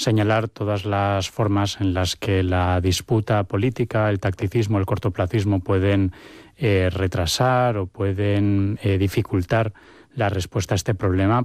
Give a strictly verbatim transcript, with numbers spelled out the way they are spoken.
señalar todas las formas en las que la disputa política, el tacticismo, el cortoplacismo pueden eh, retrasar o pueden eh, dificultar la respuesta a este problema,